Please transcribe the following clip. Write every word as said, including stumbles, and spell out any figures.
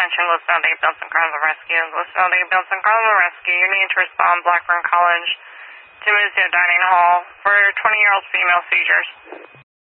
Attention, Lisbon Dave Benson Crime Rescue. Lisbon Dave Benson Crime Rescue. You need to respond Blackburn College to Muzio Dining Hall for twenty-year-old female seizures.